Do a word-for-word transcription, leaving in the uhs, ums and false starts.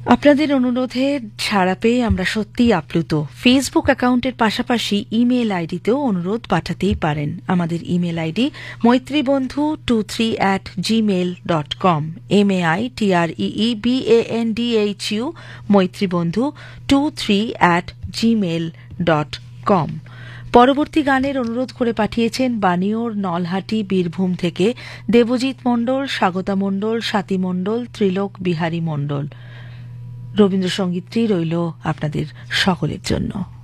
আপনাদের অনুরোধে সাড়া পেয়ে আমরা সত্যিই আপ্লুত। ফেসবুক অ্যাকাউন্টের পাশাপাশি ইমেল আইডিতেও অনুরোধ পাঠাতেই পারেন। আমাদের email ID মৈত্রীবন্ধু two three at Gmail dot com, M A I T R EE B A N D H U মৈত্রীবন্ধু two three at Gmail dot com. পরবর্তী গানের অনুরোধ করে পাঠিয়েছেন বানিয়োর নলহাটি বীরভূম থেকে দেবজিৎ মণ্ডল, স্বাগতা মণ্ডল, স্বাতী মণ্ডল, ত্রিলোক বিহারী মণ্ডল। রবীন্দ্রসঙ্গীতটি রইল আপনাদের সকলের জন্য।